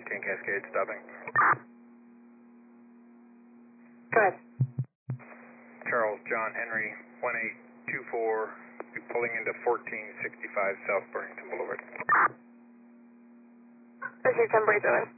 Cascade, stopping. Go ahead. Charles John Henry, 1824, pulling into 1465 South Burlington Boulevard. This is 10 Breeze, over.